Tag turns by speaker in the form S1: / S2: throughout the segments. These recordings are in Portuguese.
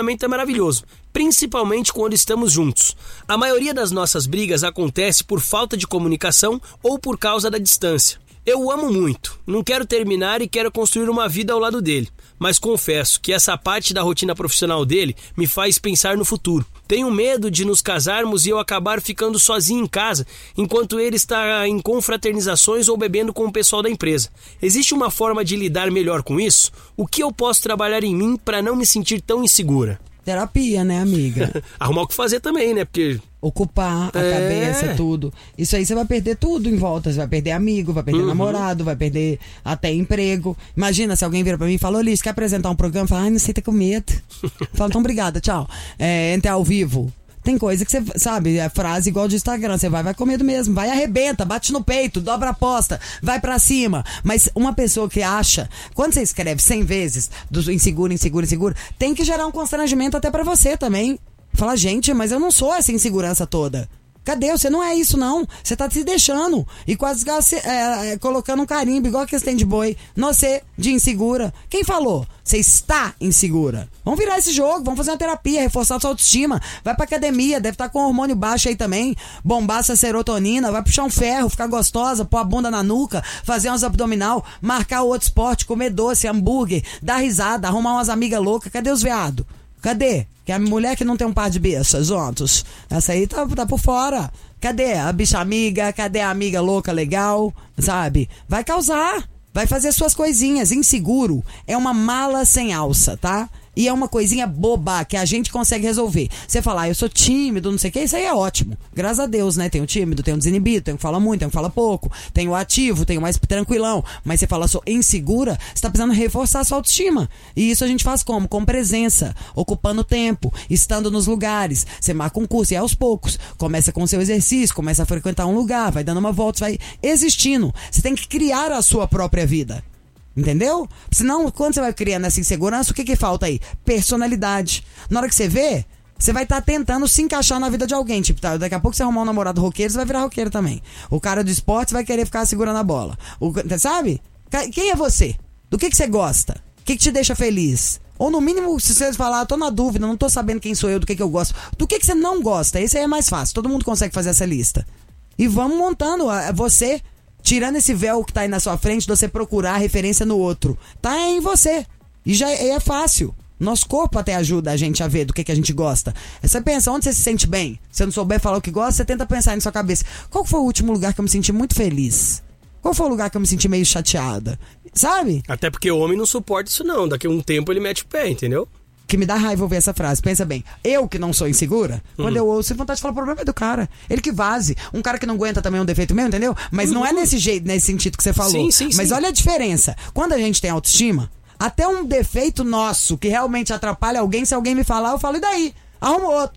S1: relacionamento é maravilhoso, principalmente quando estamos juntos. A maioria das nossas brigas acontece por falta de comunicação ou por causa da distância. Eu o amo muito, não quero terminar e quero construir uma vida ao lado dele, mas confesso que essa parte da rotina profissional dele me faz pensar no futuro. Tenho medo de nos casarmos e eu acabar ficando sozinho em casa, enquanto ele está em confraternizações ou bebendo com o pessoal da empresa. Existe uma forma de lidar melhor com isso? O que eu posso trabalhar em mim para não me sentir tão insegura?
S2: Terapia, né, amiga?
S1: Arrumar o que fazer também, né? Porque...
S2: ocupar a cabeça, tudo. Isso aí você vai perder tudo em volta. Você vai perder amigo, vai perder namorado, vai perder até emprego. Imagina se alguém vira pra mim e fala: ô Liz, quer apresentar um programa? Fala: ai, não sei, tá com medo. Fala: então obrigada, tchau. Entrar ao vivo. Tem coisa que você, sabe, é frase igual de Instagram, você vai com medo mesmo, vai, arrebenta, bate no peito, dobra a aposta, vai pra cima. Mas uma pessoa que acha, quando você escreve 100 vezes do inseguro, tem que gerar um constrangimento até pra você também. Fala: gente, mas eu não sou essa insegurança toda. Cadê? Você não é isso, não. Você tá se deixando e quase colocando um carimbo, igual que tem de boi. Você, de insegura. Quem falou? Você está insegura. Vamos virar esse jogo, vamos fazer uma terapia, reforçar a sua autoestima. Vai pra academia, deve estar com hormônio baixo aí também. Bombar essa serotonina, vai puxar um ferro, ficar gostosa, pôr a bunda na nuca, fazer uns abdominal, marcar outro esporte, comer doce, hambúrguer, dar risada, arrumar umas amigas loucas. Cadê os veados? Cadê? Que a mulher que não tem um par de bestas juntos. Essa aí tá por fora. Cadê a bicha amiga? Cadê a amiga louca legal? Sabe? Vai causar. Vai fazer suas coisinhas. Inseguro é uma mala sem alça, tá? E é uma coisinha boba que a gente consegue resolver. Você falar: eu sou tímido, não sei o que, isso aí é ótimo. Graças a Deus, né? Tem o tímido, tem o desinibido, tem o que fala muito, tem o que fala pouco, tem o ativo, tem o mais tranquilão. Mas você fala: sou insegura, você tá precisando reforçar a sua autoestima. E isso a gente faz como? Com presença, ocupando tempo, estando nos lugares. Você marca um curso e aos poucos. Começa com o seu exercício, começa a frequentar um lugar, vai dando uma volta, vai existindo. Você tem que criar a sua própria vida. Entendeu? Senão, quando você vai criando essa insegurança, o que falta aí? Personalidade. Na hora que você vê, você vai estar tentando se encaixar na vida de alguém. Tipo, tá, daqui a pouco você arrumar um namorado roqueiro, você vai virar roqueiro também. O cara do esporte vai querer ficar segurando a bola. Sabe? Quem é você? Do que você gosta? O que te deixa feliz? Ou no mínimo, se você falar: tô na dúvida, não tô sabendo quem sou eu, do que eu gosto. Do que você não gosta? Esse aí é mais fácil. Todo mundo consegue fazer essa lista. E vamos montando você... tirando esse véu que tá aí na sua frente, de você procurar referência no outro. Tá em você. E já é fácil. Nosso corpo até ajuda a gente a ver do que a gente gosta. Você pensa: onde você se sente bem? Se você não souber falar o que gosta, você tenta pensar na sua cabeça: qual foi o último lugar que eu me senti muito feliz? Qual foi o lugar que eu me senti meio chateada? Sabe?
S1: Até porque o homem não suporta isso não. Daqui a um tempo ele mete o pé, entendeu?
S2: Que me dá raiva ouvir essa frase. Pensa bem, eu que não sou insegura, quando eu ouço, tenho vontade de falar: o problema é do cara. Ele que vaze. Um cara que não aguenta também é um defeito meu, entendeu? Mas não é nesse jeito, nesse sentido que você falou.
S1: Sim.
S2: Mas olha a diferença. Quando a gente tem autoestima, até um defeito nosso que realmente atrapalha alguém, se alguém me falar, eu falo: e daí? Arruma outro.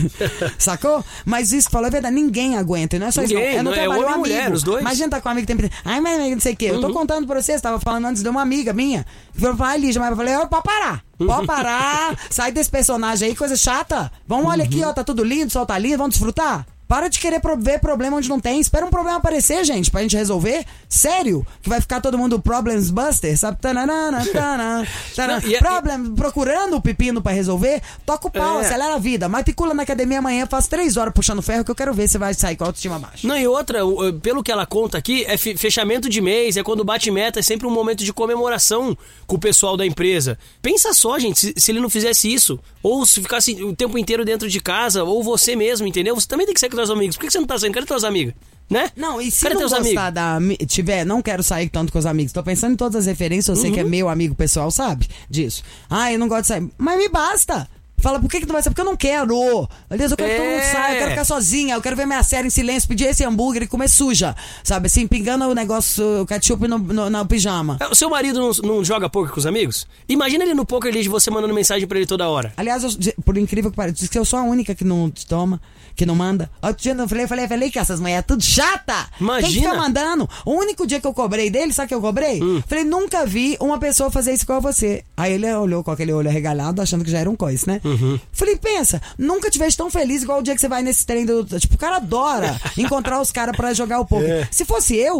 S2: Sacou? Mas isso que falou é verdade. Ninguém aguenta. E não é só
S1: ninguém,
S2: isso, não. É
S1: homem e mulher, os dois.
S2: Imagina tá com um amigo que tem... ai, mas não sei o quê. Eu tô contando pra você tava falando antes de uma amiga minha. Que falou: ai, Lígia, mas eu falei: pode parar. Pode parar. Sai desse personagem aí, coisa chata. Vamos, olha aqui, ó, tá tudo lindo, o sol tá lindo, vamos desfrutar. Para de querer ver problema onde não tem. Espera um problema aparecer, gente, pra gente resolver. Sério? Que vai ficar todo mundo problems buster, sabe? Problem, procurando o pepino pra resolver. Toca o pau, acelera a vida. Matricula na academia amanhã, faz 3 horas puxando ferro, que eu quero ver se você vai sair com a autoestima baixa.
S1: Não, e outra, pelo que ela conta aqui, é fechamento de mês, é quando bate meta, é sempre um momento de comemoração com o pessoal da empresa. Pensa só, gente, se ele não fizesse isso, ou se ficasse o tempo inteiro dentro de casa, ou você mesmo, entendeu? Você também tem que sair com seus amigos. Por que você não tá saindo? Cadê teus amigos? Né?
S2: Não, e se não gostar não quero sair tanto com os amigos, tô pensando em todas as referências, você que é meu amigo pessoal, sabe disso. Ah, eu não gosto de sair, mas me basta. Fala: por que não vai sair? Porque eu não quero. Aliás, eu quero que todo mundo saia, eu quero ficar sozinha, eu quero ver minha série em silêncio, pedir esse hambúrguer e comer suja, sabe assim, pingando o negócio, o ketchup no pijama.
S1: O seu marido não joga poker com os amigos? Imagina ele no poker ali de você mandando mensagem pra ele toda hora.
S2: Aliás, por incrível que pareça, diz que eu sou a única que não toma, que não manda. Outro dia eu falei que essas mulheres é tudo chata.
S1: Imagina.
S2: Quem fica mandando? O único dia que eu cobrei dele, sabe o que eu cobrei? Falei: nunca vi uma pessoa fazer isso igual a você. Aí ele olhou com aquele olho arregalado, achando que já era um coice, né? Falei: pensa, nunca te vejo tão feliz igual o dia que você vai nesse trem do... Tipo, o cara adora encontrar os caras pra jogar o poker. Se fosse eu,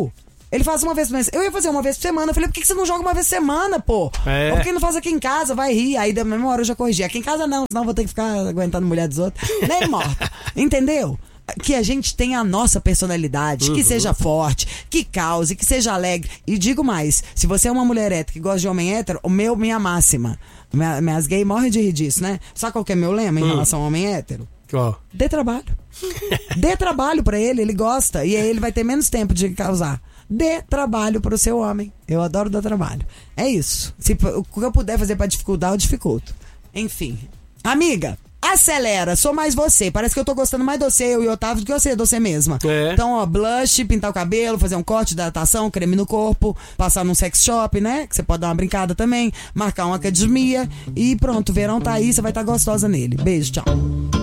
S2: Ele faz uma vez por mês. Eu ia fazer uma vez por semana. Eu falei, por que você não joga uma vez por semana, pô? Ou por que não faz aqui em casa? Vai rir. Aí da mesma hora eu já corrigi. Aqui em casa não, senão eu vou ter que ficar aguentando mulher dos outros. Nem morta. Entendeu? Que a gente tenha a nossa personalidade, que seja forte, que cause, que seja alegre. E digo mais, se você é uma mulher hétero que gosta de homem hétero, minha máxima, minhas gays morrem de rir disso, né? Sabe qual que é meu lema em relação ao homem hétero? Dê trabalho. Dê trabalho pra ele gosta. E aí ele vai ter menos tempo de causar. Dê trabalho pro seu homem. Eu adoro dar trabalho. É isso. Se o que eu puder fazer pra dificultar, eu dificulto. Enfim. Amiga, acelera, sou mais você. Parece que eu tô gostando mais de você, eu e Otávio, do que você mesma. Então, ó, blush, pintar o cabelo, fazer um corte, hidratação, creme no corpo, passar num sex shop, né? Que você pode dar uma brincada também, marcar uma academia e pronto, o verão tá aí, você vai estar gostosa nele. Beijo, tchau.